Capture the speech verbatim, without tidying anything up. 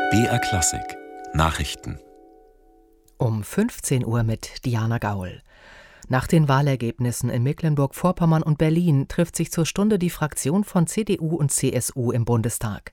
B R Klassik Nachrichten Um fünfzehn Uhr mit Diana Gaul. Nach den Wahlergebnissen in Mecklenburg-Vorpommern und Berlin trifft sich zur Stunde die Fraktion von C D U und C S U im Bundestag.